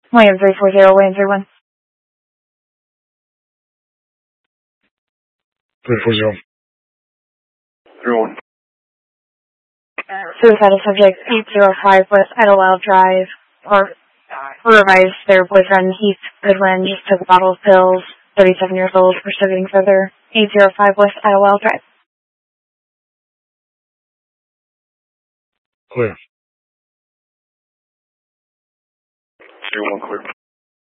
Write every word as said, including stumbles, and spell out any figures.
William three four zero, William three one. three four zero. three one. Suicidal subject eight zero five West Idlewild Drive, or revised their boyfriend Heath Goodwin just took a bottle of pills, thirty-seven years old, proceeding further, eight zero five West Idlewild Drive. Clear. three one clear.